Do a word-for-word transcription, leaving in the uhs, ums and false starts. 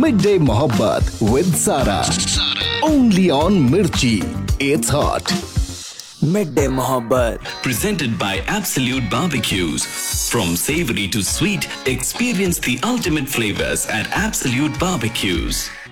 Midday Mohabbat with Sara. Only on Mirchi. It's hot. Midday Mohabbat. Presented by Absolute Barbecues. From savory to sweet, experience the ultimate flavors at Absolute Barbecues.